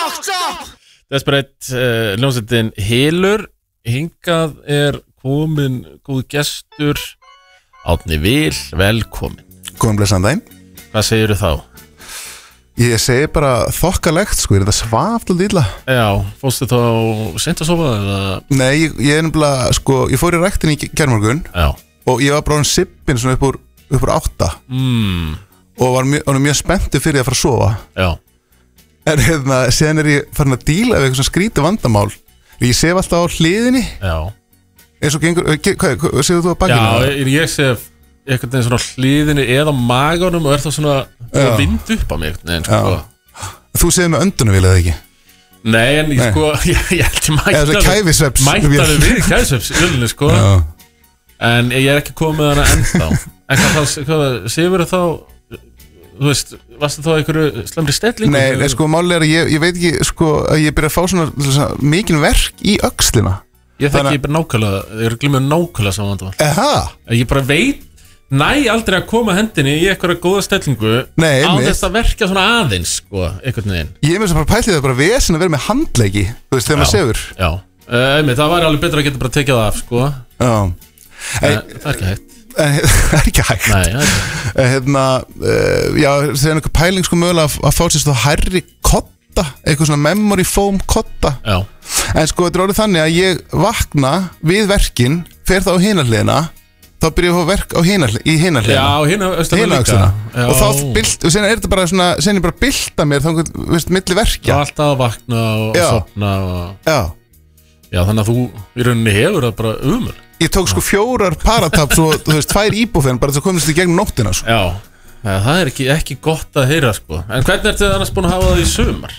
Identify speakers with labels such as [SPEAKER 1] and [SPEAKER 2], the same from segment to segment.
[SPEAKER 1] Desperate hljómsveitin Hylur. Hingað komin góð gestur Árni Vil, velkomin.
[SPEAKER 2] Góðan blessaðan daginn.
[SPEAKER 1] Hvað segirðu þá?
[SPEAKER 2] Ég segi bara þokkalegt, sko, þetta svaf alltaf illa.
[SPEAKER 1] Já, fórstu þá seint að sofa eða?
[SPEAKER 2] Nei, ég nefnilega, sko, ég fór í ræktin í gærmorgun.
[SPEAKER 1] Já.
[SPEAKER 2] Og ég var bara sippin svona upp úr 8 og var mjög spenntur fyrir að fara að sofa.
[SPEAKER 1] Já.
[SPEAKER 2] En síðan ég farin að díla við eitthvað svona skrítið vandamál. Ég sef alltaf á hliðinni.
[SPEAKER 1] Já.
[SPEAKER 2] Eins og gengur, hvað segðu þú á bakinu?
[SPEAKER 1] Já, ég sef einhvern veginn svona hliðinni eða maganum og það svona vind upp á mig einhvern veginn, sko.
[SPEAKER 2] Þú segir með öndunarvél eða ekki?
[SPEAKER 1] Nei, en ég sko, ég held ég mættaði við kæfisveps, sko. Já. En ég ekki komið hana ennþá. En hvað séu þá, þú veist, varstu þá einhverju slemri stellingu?
[SPEAKER 2] Nei, sko, málið að ég veit ekki, sko, að ég byrja að fá svona mikinn verk í öxlina.
[SPEAKER 1] Ég þekki bara nákvæmlega, ég glímur nákvæmlega saman vandamál. Ég bara veit, aldrei að koma hendinni í eitthvað góða stellingu á þess að verka svona aðeins, sko, einhvern veginn. Ég
[SPEAKER 2] með þess að bara pælið það bara vesen að vera með handleggi, þú veist, þegar maður sefur.
[SPEAKER 1] Já, það væri alveg betra að geta bara tekið það af, sko.
[SPEAKER 2] Já.
[SPEAKER 1] Það er ekki hægt.
[SPEAKER 2] Það er ekki hægt.
[SPEAKER 1] Nei, það er ekki.
[SPEAKER 2] Já, það er einhver pæling, sko, mögulega að fá sér svona hærri kotta, eitthvað svona memory foam kotta.
[SPEAKER 1] Já.
[SPEAKER 2] En sko, þetta er orðið þannig að ég vakna við verkin, fer það á hina hliðina, þá byrja ég að fá verk á í hina hliðina.
[SPEAKER 1] Já, hina
[SPEAKER 2] öxlina. Og þá sen er þetta bara svona, sen ég bara bylta mér þá, veist, milli verkja.
[SPEAKER 1] Og alltaf að vakna og sofna og... Já, þannig að þú í rauninni hefur það bara umur.
[SPEAKER 2] Ég tók sko 4 parataps og, þú veist, 2 íbúfen bara þess að komast í gegnum nóttina, sko.
[SPEAKER 1] Já, það er ekki gott að heyra, sko. En hvernig ertu annars búin að hafa það í sumar?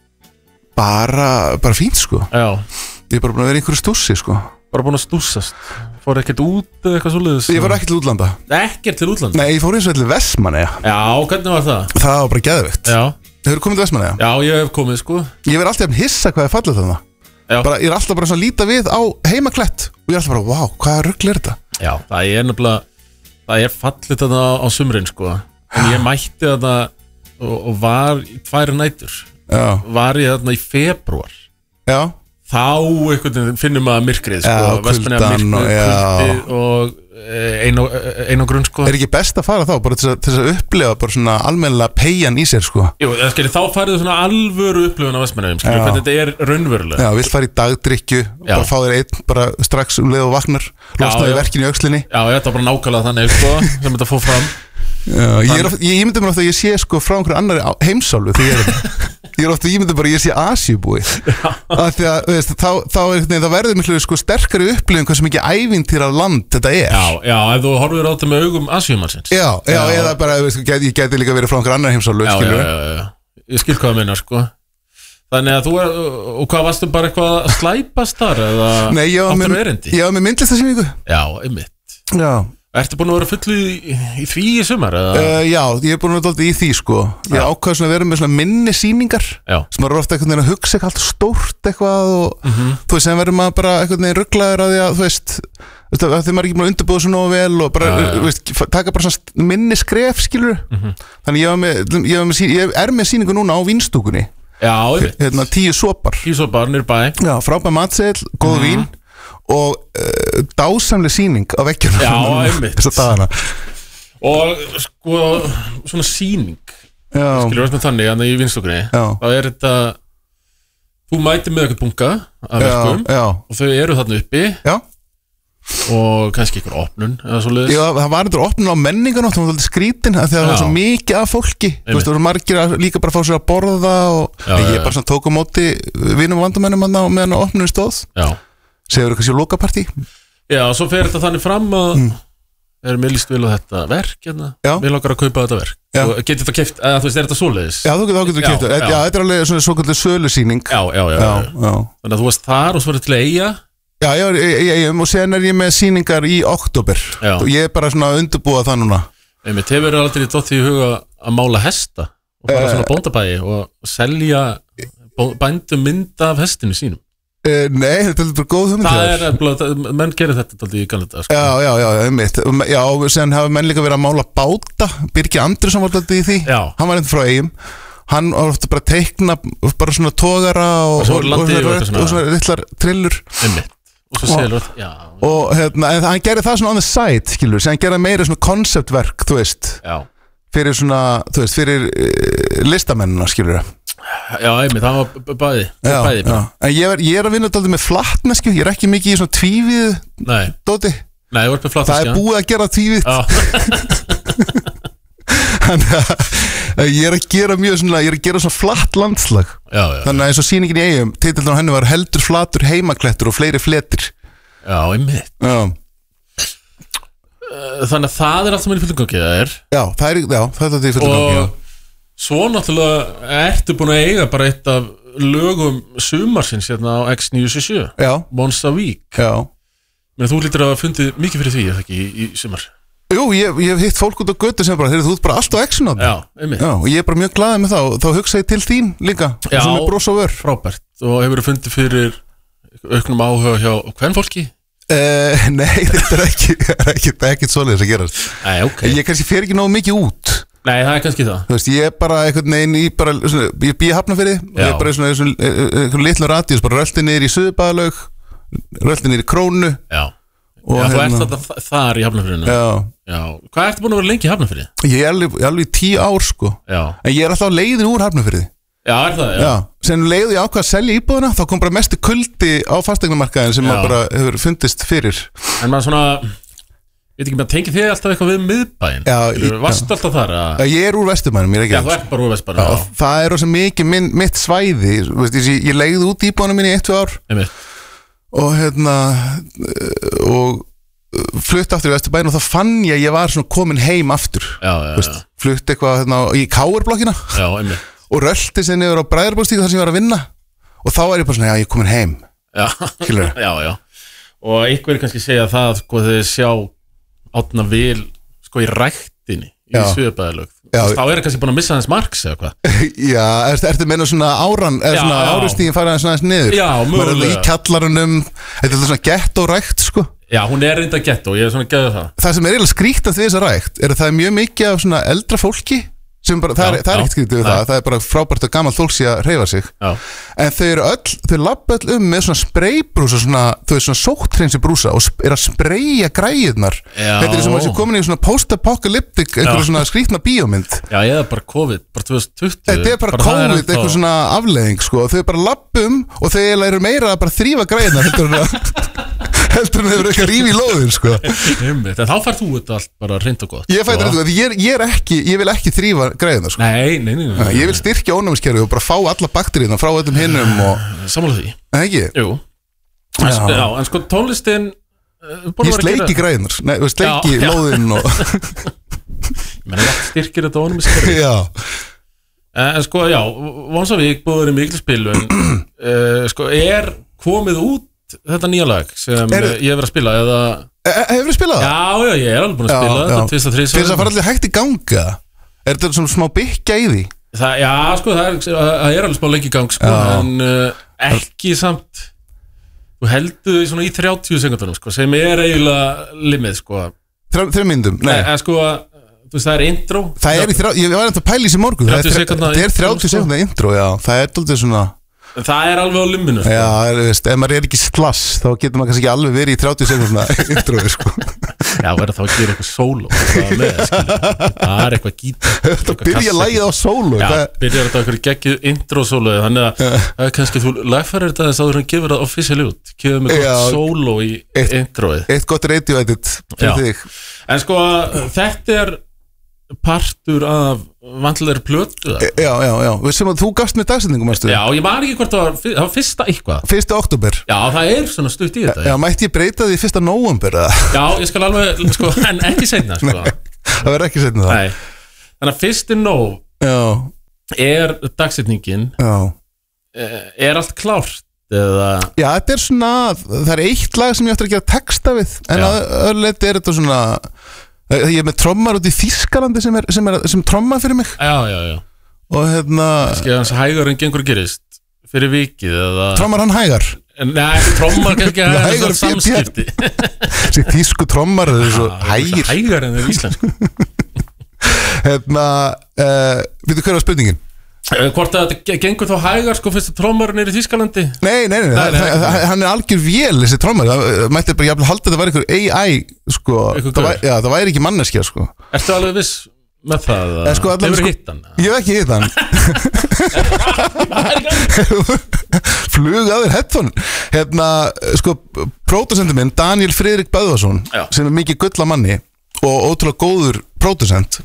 [SPEAKER 2] Bara fínt, sko.
[SPEAKER 1] Já.
[SPEAKER 2] Ég er bara búin að vera í einhverju stússi, sko.
[SPEAKER 1] Bara búin að stússast. Fór ekkert út eða eitthvað svoleiðis?
[SPEAKER 2] Ég fór ekkert til útlanda.
[SPEAKER 1] Ekkert til útlanda?
[SPEAKER 2] Nei, ég fór eins og til Vestmannaeyja.
[SPEAKER 1] Já, hvernig var það?
[SPEAKER 2] Það var bara geðveikt.
[SPEAKER 1] Já.
[SPEAKER 2] Hefurðu komið til Vestmannaeyja?
[SPEAKER 1] Já, ég hef komið, sko.
[SPEAKER 2] Ég verð alltaf hissa hvað er fallið þarna. Já. Ég er alltaf bara svona að líta við á heimaklett og ég er alltaf bara, vá, hvaða rugl er þetta? Já,
[SPEAKER 1] það er fallið þarna á sumrin, sko. En ég mætti þarna og var í 2 nætur.
[SPEAKER 2] Já.
[SPEAKER 1] Var ég þarna í febrúar.
[SPEAKER 2] Já.
[SPEAKER 1] Þá einhvern veginn finnum maður myrkrið, sko.
[SPEAKER 2] Kuldan
[SPEAKER 1] og einangrun, sko.
[SPEAKER 2] Er ekki best að fara þá, bara til þess að upplifa bara svona almennilega peyjan í sér, sko?
[SPEAKER 1] Jú, þá farið svona alvöru upplifun á Vestmannaeyjum, skilur, hvernig þetta er raunverulega.
[SPEAKER 2] Já, vilt fara í dagdrykkju, bara fá þér einn, bara strax leið og vaknar, losnaði verkin í öxlinni.
[SPEAKER 1] Já, þetta var bara nákvæmlega þannig, sko, sem þetta fór fram.
[SPEAKER 2] Já, ég myndi mér ofta að ég sé, sko, frá einhverju annari heimsálfu þegar ég er ofta, ég myndi bara að ég sé Asíubúi. Af því að, veist, þá verður miklu, sko, sterkari upplifun hvað sem ekki ævintýra land þetta er.
[SPEAKER 1] Já, ef þú horfir á þetta með augum Asíumannsins.
[SPEAKER 2] Já, eða bara, veist, ég geti líka verið frá einhverju annari heimsálfu, skilur.
[SPEAKER 1] Já, ég skil hvað það meina, sko. Þannig að og hvað varstu bara eitthvað að slæpast þar, eða áttur erindi?
[SPEAKER 2] Já, með myndlistasýningu.
[SPEAKER 1] Já, einmitt.
[SPEAKER 2] Já.
[SPEAKER 1] Ertu búin að vera fullu í því í sumar?
[SPEAKER 2] Já, ég er búin að vera doldið í því, sko. Ég ákvað svona að vera með svona minni sýningar sem maður er ofta einhvern veginn að hugsa eitthvað allt stórt eitthvað og þú veist, sem verður maður bara einhvern veginn rugglaður að því að, þú veist, þegar maður er ekki búin að undirbúða svo nógu vel og bara, þú veist, taka bara svona minni skref, skilur. Þannig ég er með sýningu núna á vínstúkunni.
[SPEAKER 1] Já,
[SPEAKER 2] 10 sopar.
[SPEAKER 1] 10 sopar, nýr bæ.
[SPEAKER 2] Já, frábær matseðill, góð vín og dásamleg sýning á veggjunum.
[SPEAKER 1] Já, einmitt.
[SPEAKER 2] Þessa dagana.
[SPEAKER 1] Og sko, svona sýning skilur við með þannig, þannig í vinstúkunni þá er þetta, þú mætir með eitthvað bunga af verkum og þau eru þarna uppi og kannski einhver opnun eða svoleiðis. Já, það var eitthvað opnun á menninganótt, það var alltaf skrítin af því að það var svo mikið af fólki. Þú veist, það voru margir að líka bara fá sér að borða og ég bara svona tók á móti vinum og vandamennum meðan á opnunni stóð. Já. Segur eitthvað sér lokapartí? Já, svo fer þetta þannig fram að mér líst vel á þetta verk, hérna. Mér langar að kaupa þetta verk. Og getur þetta keypt, þú veist, er þetta svoleiðis? Já, þá getur keypt það. Já, þetta er alveg svona svokallið sölusýning. Já. Þannig að þú varst þar og svo var þetta til Eyja? Já, og sen er ég með sýningar í október. Og ég er bara svona að undirbúa það núna. Einmitt, hefur þér aldrei dottið í huga að mála hesta og fara svona bóndabæi og selja bændum mynda af hestinu sínum? Nei, þetta er bara góð hugmynd. Menn gerir þetta alltaf í Kanada, sko. Já, einmitt. Já, og sen hafa menn líka verið að mála báta. Birgir Andrésson var alltaf í því. Hann var eitthvað frá Eyjum.
[SPEAKER 2] hann var ofta bara að teikna bara svona togara og svona litlar trillur
[SPEAKER 1] og svo selur
[SPEAKER 2] og en hann gerði það svona on the side skilur, sem hann gerði meira svona konceptverk þú veist, fyrir svona þú veist, fyrir listamennina skilur
[SPEAKER 1] já, einmitt, það var bæði
[SPEAKER 2] en ég að vinna dálítið með flatnesku, ég ekki mikið í svona tvívið dóti, það búið að gera tvívið þannig að ég að gera mjög svona, ég að gera svona flatt landslag þannig að eins og sýningin í Eyjum titillinn á henni var heldur flatur heimaklettur og fleiri fletir
[SPEAKER 1] einmitt þannig að það allt sem í fullum gangi
[SPEAKER 2] það er þetta í fullum gangi
[SPEAKER 1] og svo náttúrulega ertu búin að eiga bara eitt af lögum sumarsins hérna á X977 Once a Week menn þú lítur að hafa fundið mikið fyrir því eða ekki í sumar
[SPEAKER 2] Jú, ég hef hitt fólk út á götu sem bara, þú ert bara allt á X-inu og ég bara mjög glaðið með þá hugsa ég til þín líka sem er bros og vör
[SPEAKER 1] frábært, og hefur þú fundið fyrir auknum áhuga hjá hvernfólki?
[SPEAKER 2] Nei, þetta er ekki svoleiðis að gerast ég kannski fer ekki nógu mikið út
[SPEAKER 1] Nei, það er kannski það
[SPEAKER 2] Þú veist, ég er bara einhvern veginn ég býð Hafnarfirði og ég er bara í svona litlu radíus, bara rölti niður í Suðurbaðalaug rölti niður í Krónu
[SPEAKER 1] Já, þú ert þetta þar í Hafnarfirðinu Já, hvað ertu búin að vera lengi í Hafnarfirði?
[SPEAKER 2] Ég er alveg í 10 ár sko en ég er alltaf leiðin úr Hafnarfirði
[SPEAKER 1] Já, er það,
[SPEAKER 2] já Sen leiði ég ákvað að selja íbúðina þá kom bara mestu kuldi á fasteignamarkaðin sem maður bara hefur fundist fyrir
[SPEAKER 1] En maður svona, veit ekki, maður tengir þig alltaf eitthvað við miðbæinn Varstu alltaf þar?
[SPEAKER 2] Ég er úr Vesturbænum, ég er ekki
[SPEAKER 1] Já, þú ert bara úr Vesturbænum
[SPEAKER 2] Það er rosa mikið mitt svæði Ég leiði út íbúðina mín í 1-2 ár og flutt aftur í Vesturbæinn og þá fann ég var svona komin heim aftur flutt eitthvað í Káurblokkina og rölti sér niður á Bræðarbólstík þar sem ég var að vinna og þá er ég bara svona, ég er komin heim
[SPEAKER 1] já og einhverjir kannski segja það sko þegar þið sjá Árna Vil sko í ræktinni í Suðurbaðalaug þá er það kannski búin að missa hans marks eða hvað
[SPEAKER 2] Já, ertu meina svona árustíðin farið hans niður
[SPEAKER 1] Já, mögulega
[SPEAKER 2] í kjallarunum, þetta er svona gettórækt sko
[SPEAKER 1] Já, hún er reynda gettó, ég er svona geðið það
[SPEAKER 2] Það sem er eiginlega skrítast við þessa rækt er að það er mjög mikið af svona eldra fólki sem bara, það er ekkert skrítið við það er bara frábært að gamalt fólk sé að hreyfa sig en þau labba öll með svona spraybrúsa þau er svona sótthreinsi brúsa og er að spraya græðnar þetta er sem að sé komin í svona post-apocalyptic einhverja svona skrítna bíómynd
[SPEAKER 1] Já, ég er bara COVID, bara 2020
[SPEAKER 2] Þetta er bara COVID, eitthvað svona afleiðing sko. Þau bara labbum og þau eru meira að bara þrífa græðnar heldur en hefur eitthvað rífi í lóðin sko.
[SPEAKER 1] En þá fær þú þetta allt bara reynd og gott
[SPEAKER 2] Ég fæ þetta ég vil ekki þrífa græðina sko.
[SPEAKER 1] Nei.
[SPEAKER 2] Ég vil styrkja ónæmiskerfið og bara fá alla bakteríuna frá öllum hinnum
[SPEAKER 1] Sammála því
[SPEAKER 2] Ekki?
[SPEAKER 1] Jú En sko tónlistin
[SPEAKER 2] Ég sleiki græðinar Nei, sleiki lóðin og
[SPEAKER 1] Menn er allt styrkir þetta ónæmiskerfið
[SPEAKER 2] Já
[SPEAKER 1] En sko, Once a Week búður í miklu spilun sko, er komið út þetta nýja lag sem ég hef verið að spila eða
[SPEAKER 2] Hefur þið spilað það?
[SPEAKER 1] Já, ég er alveg búin að spila þetta tvist og þrís
[SPEAKER 2] Fyrir að fara allir hægt í ganga Er þetta svona smá byggja í því?
[SPEAKER 1] Já, sko, það er alveg smá lengi í gang sko, en ekki samt þú heldur því svona í 30 sekundunum sko, sem er eiginlega limið sko
[SPEAKER 2] 3 mínútum? Nei,
[SPEAKER 1] sko, þú veist, það er intro
[SPEAKER 2] Ég var eitthvað að pæla í þessi morgun Það er 30 sekundar intro, já Það er alltaf svona
[SPEAKER 1] Það er alveg á limminu sko.
[SPEAKER 2] Já, ef maður er ekki slass þá getur maður kannski ekki alveg verið í 30 sekundar introði sko.
[SPEAKER 1] Já, verður þá að gera eitthvað sóló Það er eitthvað gítar
[SPEAKER 2] Það byrja lagið á sóló
[SPEAKER 1] Já, byrja þetta eitthvað geggið intro sóló þannig að það er kannski þú lagfærir þetta þess að þú gefur það official út gefur mig gott sóló í introið
[SPEAKER 2] Eitt gott radio edit fyrir þig
[SPEAKER 1] En sko, þetta er partur af vantilegri plötu
[SPEAKER 2] Já, sem að þú gafst með dagsetningum
[SPEAKER 1] Já, ég man ekki hvort það var fyrsta eitthvað
[SPEAKER 2] 1. október
[SPEAKER 1] Já, það er svona stutt í þetta
[SPEAKER 2] Já, mætti ég breyta því 1. nóvember
[SPEAKER 1] Já, ég skal alveg, sko, en ekki seinna sko.
[SPEAKER 2] Það verður ekki seinna það
[SPEAKER 1] Þannig að 1. nóv er dagsetningin Er allt klárt eða
[SPEAKER 2] Já, þetta er svona það er eitt lag sem ég ætti að gera texta við en að öðruleiti er þetta svona Ég er með trommar út í Þýskalandi sem tromma fyrir mig
[SPEAKER 1] Já
[SPEAKER 2] Og
[SPEAKER 1] Kannski hans hægar en gengur gerist fyrir vikið eða
[SPEAKER 2] Trommar hann hægar?
[SPEAKER 1] Nei, trommar kannski hægar samskipti
[SPEAKER 2] Þessi þýsku trommar er svo hægir
[SPEAKER 1] Hægar en það er íslensku
[SPEAKER 2] Veitu hver var spurningin?
[SPEAKER 1] Hvort að þetta gengur þá hægar sko fyrst að trommarinn í Þýskalandi?
[SPEAKER 2] Nei, hann algjör vél þessi trommar, það mætti bara jafnvel halda þetta var einhver AI sko, það væri ekki manneskja sko.
[SPEAKER 1] Ertu alveg viss með það?
[SPEAKER 2] Sko,
[SPEAKER 1] hefur hitt hann?
[SPEAKER 2] Ég hef ekki hitt hann flug að þér headphone sko, pródusentinn minn Daniel Friðrik Böðvarsson sem mikið gulla manni og ótrúlega góður pródusent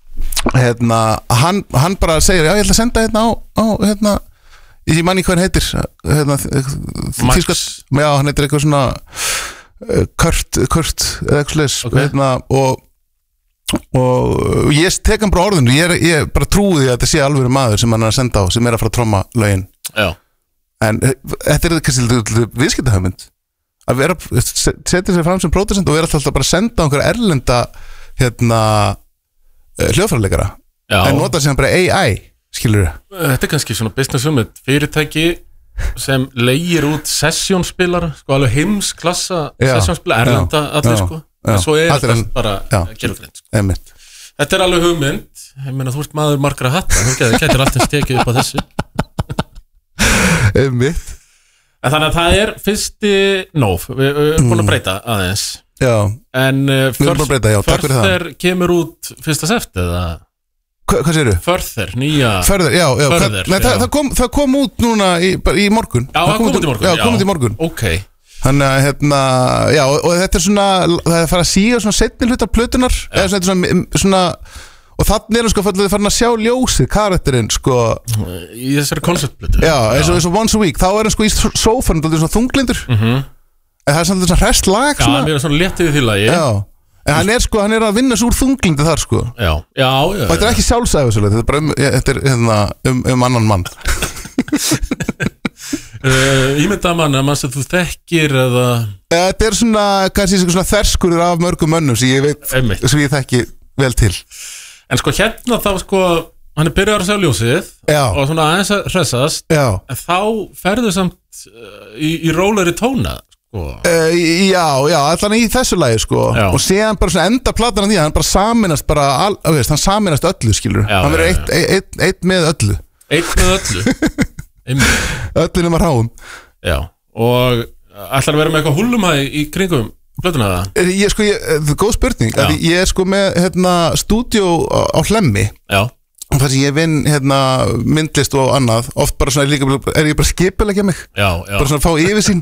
[SPEAKER 2] hann bara segir ég ætla að senda á ég manni hvað hann heitir
[SPEAKER 1] Max
[SPEAKER 2] hann heitir eitthvað svona Kurt eða eitthvað slis og ég tek hann bara orðinu ég bara trúi því að þetta sé alveg maður sem hann er að senda á sem er að fara að tromma lögin en þetta er kannski viðskiptahugmynd að vera setja sig fram sem pródusent og vera alltaf bara að senda á einhverja erlenda hljóðfæraleikara en nota sem bara AI skilur
[SPEAKER 1] þetta er kannski svona business fyrirtæki sem leigir út sessjónspilar sko alveg heimsklassa sessjónspilar erlenda allir sko en svo er þetta bara gerugrind sko. Þetta er alveg hugmynd ég meina þú ert maður margra hatta þú getur alltaf stekið upp á þessu
[SPEAKER 2] einmitt
[SPEAKER 1] en þannig að það er fyrsti nóf við erum búin að breyta aðeins en Further kemur út fyrsta seft eða
[SPEAKER 2] hvað séru?
[SPEAKER 1] Further, nýja
[SPEAKER 2] það kom út núna í morgun
[SPEAKER 1] það kom út í morgun
[SPEAKER 2] okay. Þannig að og þetta er svona það er að fara að síga svona seinni hlutar plötunar eða svona og þannig er sko þið farin að sjá ljósið karakterinn sko
[SPEAKER 1] í þessari konceptplötu
[SPEAKER 2] eins og Once a Week þá er hann sko í sófanum svona þunglindur en það er svona hrest lag
[SPEAKER 1] hann er svona léttið í því lagi
[SPEAKER 2] en hann er að vinna svo úr þunglindi þar sko og þetta er ekki sjálfsæðu þetta er bara annan mann
[SPEAKER 1] ímyndaða mann að mann sem þú þekkir eða
[SPEAKER 2] þetta er svona kannski svona þverskurður af mörgum mönnum sem ég þekki vel til
[SPEAKER 1] en sko hérna þá sko hann er byrjar að sjá ljósið og svona aðeins að hressast en þá ferðu samt í rólegri tóna
[SPEAKER 2] allan í þessu lagi sko og séðan bara svona enda platan af því hann bara saminast hann saminast öllu skilur hann verður eitt með öllu öllu nema ráum
[SPEAKER 1] og ætlar að vera með eitthvað húllumhæ í kringum plötuna það?
[SPEAKER 2] Það er góð spurning ég er sko með stúdíó á Hlemmi og þess að ég vinn myndlist og annað oft bara svona er ég bara skipulegja mig bara svona fá yfirsýn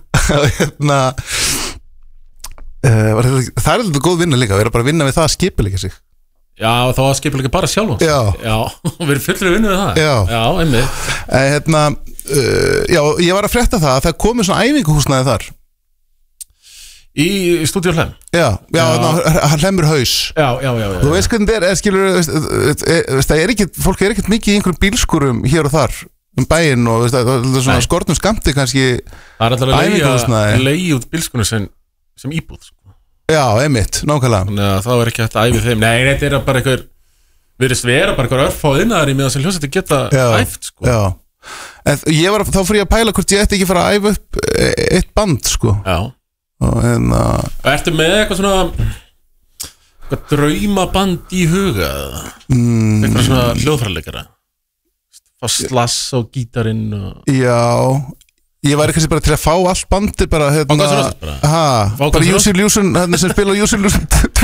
[SPEAKER 2] það er alltaf góð vinna líka vera bara að vinna við það að skipulegja sig
[SPEAKER 1] þá að skipulegja bara sjálf við erum fullir að vinna við það einmitt
[SPEAKER 2] ég var að frétta það að það komi svona æfinguhúsnæði þar
[SPEAKER 1] í stúdíó Hlemm
[SPEAKER 2] hann Hlemmur haus þú veist hvernig þetta er skilur fólk er ekkert mikið í einhverjum bílskurum hér og þar bæinn og svona skortum skamti kannski
[SPEAKER 1] það er alltaf að leigi út bílskunum sem íbúð sko.
[SPEAKER 2] einmitt, nákvæmlega
[SPEAKER 1] þannig að það var ekki hægt að æfi þeim þetta er bara einhver virðist vera bara einhver örfáðinnar í meðan sem hljómsveitir geta æft sko.
[SPEAKER 2] en þá fyrir ég að pæla hvort ég ætti ekki fara að æfa upp eitt band sko
[SPEAKER 1] og ertu með eitthvað svona draumaband í huga eitthvað svona hljóðfæraleikara fá slass á gítarinn
[SPEAKER 2] ég væri kannski bara til að fá allt bandir bara bara Use Illusion sem spila Use Illusion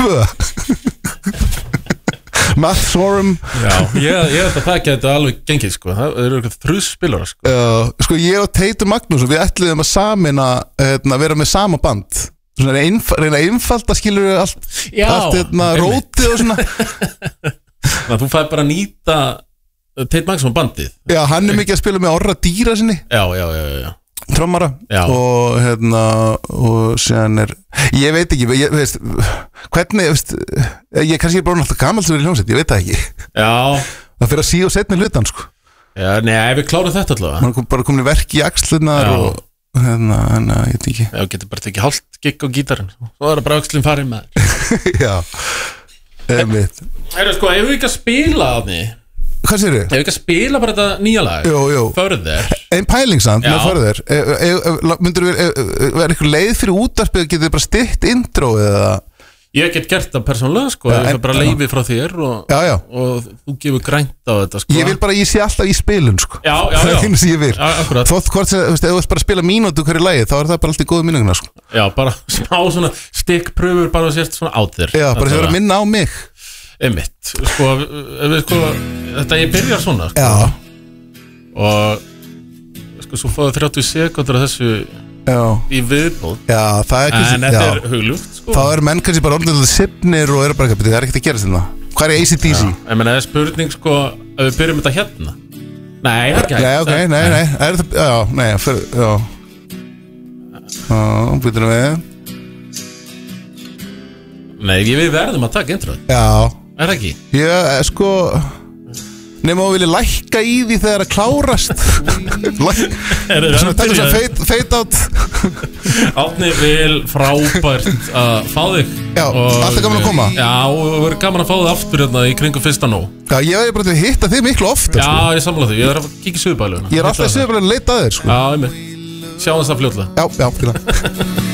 [SPEAKER 2] 2 Matt Sorum
[SPEAKER 1] ég veit að það geta alveg gengið sko. það eru eitthvað þrjusspilara
[SPEAKER 2] sko ég og Teitur Magnús við ætluðum að samina vera með sama band reyna einfalt að skilur allt rótið og svona
[SPEAKER 1] þú fæði bara að nýta Teitur Magnús á bandið
[SPEAKER 2] hann er mikið að spila með Orra Dýra sinni trommara og séðan er ég veit ekki hvernig ég kannski er bara náttúrulega gammal sem er í hljómsveit, ég veit það ekki það fyrir að síða og setna hlutan sko
[SPEAKER 1] við klárum þetta allavega
[SPEAKER 2] hann bara komin í verk í axlunar og ég veit ekki
[SPEAKER 1] getur bara tekið hálft gigg á gítarinn svo er það bara axlinn farið með sko, ef við ekki að spila á því
[SPEAKER 2] hvað sér þið?
[SPEAKER 1] Ef við ekki að spila bara þetta nýja lag Further
[SPEAKER 2] einn pælingsand með Further myndur við vera eitthvað leið fyrir útvarpið getið bara stytt intro eða
[SPEAKER 1] Ég get gert það persónulega sko, ég fær bara leyfi frá þér og þú gefur grænt á þetta sko.
[SPEAKER 2] Ég vil bara, ég sé alltaf í spilun sko.
[SPEAKER 1] Já.
[SPEAKER 2] Það er einu sem ég vil.
[SPEAKER 1] Akkurat.
[SPEAKER 2] Þótt hvort sem, ef þú veist bara að spila mínútu hverju lagi, þá er það bara alltaf í góðu mínútuna sko.
[SPEAKER 1] Já, bara smá svona stikkpröfur bara að sést svona át þér.
[SPEAKER 2] Já, bara þér að minna á mig.
[SPEAKER 1] Einmitt, sko, þetta ég byrjar svona sko.
[SPEAKER 2] Já.
[SPEAKER 1] Og sko, svo fáðu 30 sekúndur af þessu í viðbót.
[SPEAKER 2] Já, það er kannski,
[SPEAKER 1] en þetta er huglugt sko.
[SPEAKER 2] Þá er menn kannski bara orðinlega sipnir og eru bara ekki, það er ekkert að gera þetta. Hvað er AC/DC?
[SPEAKER 1] Ég meina, það er spurning sko, ef við byrjum þetta hérna. Nei, það er ekki hægt.
[SPEAKER 2] Já, ok, nei, er það, býtum við.
[SPEAKER 1] Nei, við verðum að taka introð.
[SPEAKER 2] Já.
[SPEAKER 1] Er það ekki?
[SPEAKER 2] Já, sko, nema að vilja lækka í því þegar það klárast. Svona taka svona fade out.
[SPEAKER 1] Árni vil frábært að fá þig.
[SPEAKER 2] Já, alltaf gaman að koma.
[SPEAKER 1] Já, og verður gaman að fá þig aftur hérna í kringum 1. nóg.
[SPEAKER 2] Já, ég hef bara til að hitta þig miklu ofta.
[SPEAKER 1] Já, ég samla þig, ég er að kíkja í Suðurbæluna.
[SPEAKER 2] Ég er alltaf í Suðurbæluna að leita að þér sko.
[SPEAKER 1] Já, ég með. Sjáum þess að fljótlega.
[SPEAKER 2] Já,